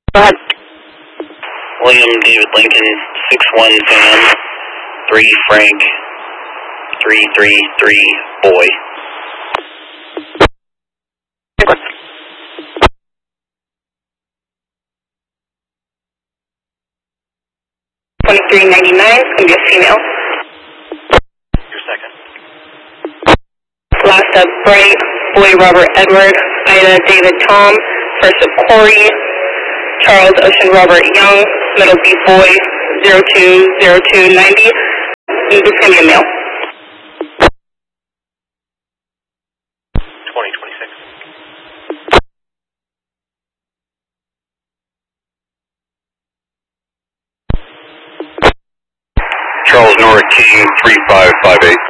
Go ahead. William David Lincoln, 61 Sam, 3 Frank, 333 Boy. $23.99 is going to be a female. Your second. Last up, Bright, Boy Robert Edward, Ida David Tom, first up Corey, Charles Ocean Robert Young, middle B Boy, 020290, this is going to be a male. 2026. Charles Norwood King, 3558.